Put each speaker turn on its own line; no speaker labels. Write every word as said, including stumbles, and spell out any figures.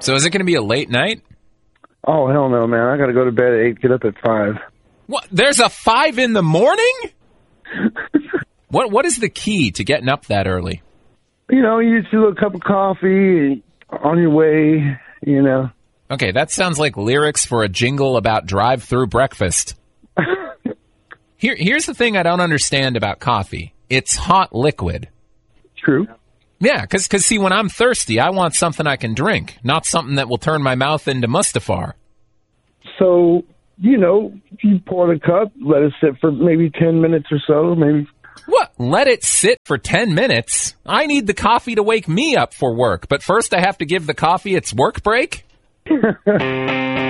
So is it going to be a late night?
Oh, hell no, man. I got to go to bed at eight, get up at five.
What? There's a five in the morning? What What is the key to getting up that early?
You know, you just do a cup of coffee on your way, you know.
Okay, that sounds like lyrics for a jingle about drive-through breakfast. Here, Here's the thing I don't understand about coffee. It's hot liquid.
True.
Yeah, because, cause, see, when I'm thirsty, I want something I can drink, not something that will turn my mouth into Mustafar.
So, you know, you pour the cup, let it sit for maybe ten minutes or so, maybe.
What? Let it sit for ten minutes? I need the coffee to wake me up for work, but first I have to give the coffee its work break?